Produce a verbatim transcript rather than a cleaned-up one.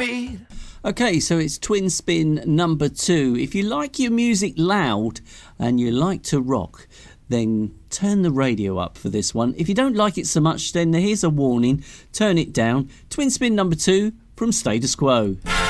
speed. Okay, so it's Twin Spin number two. If you like your music loud and you like to rock, then turn the radio up for this one. If you don't like it so much, then here's a warning. Turn it down. Twin Spin number two from Status Quo.